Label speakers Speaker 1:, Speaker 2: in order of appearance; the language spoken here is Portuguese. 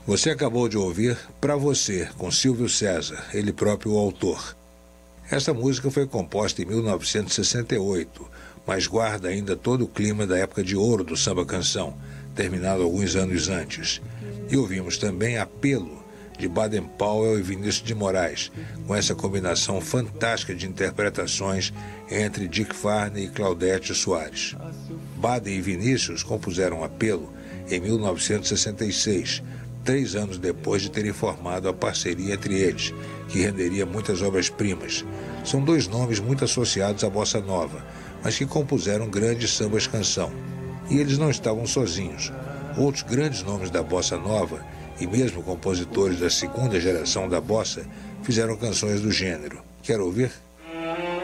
Speaker 1: Você acabou de ouvir Pra Você, com Silvio César, ele próprio o autor. Essa música foi composta em 1968, mas guarda ainda todo o clima da época de ouro do samba-canção, terminado alguns anos antes. E ouvimos também Apelo, de Baden Powell e Vinícius de Moraes, com essa combinação fantástica de interpretações entre Dick Farney e Claudete Soares. Baden e Vinícius compuseram Apelo em 1966, 3 anos depois de terem formado a parceria entre eles, que renderia muitas obras-primas. São dois nomes muito associados à bossa nova, mas que compuseram grandes sambas-canção. E eles não estavam sozinhos. Outros grandes nomes da bossa nova, e mesmo compositores da segunda geração da bossa, fizeram canções do gênero. Quer ouvir?